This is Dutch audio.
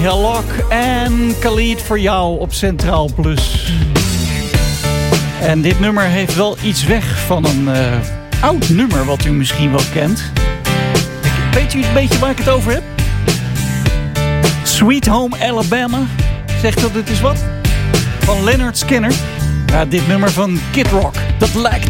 Halok en Khalid voor jou op Centraal Plus. En dit nummer heeft wel iets weg van een oud nummer wat u misschien wel kent. Weet u een beetje waar ik het over heb? Sweet Home Alabama. Zegt dat het is wat? Van Lynyrd Skynyrd. Ja, dit nummer van Kid Rock. Dat lijkt